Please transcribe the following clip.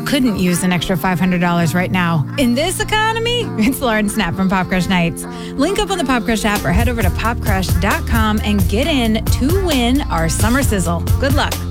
Who couldn't use an extra $500 right now? In this economy, it's Lauren Snap from Pop Crush Nights. Link up on the Pop Crush app or head over to popcrush.com and get in to win our summer sizzle. Good luck.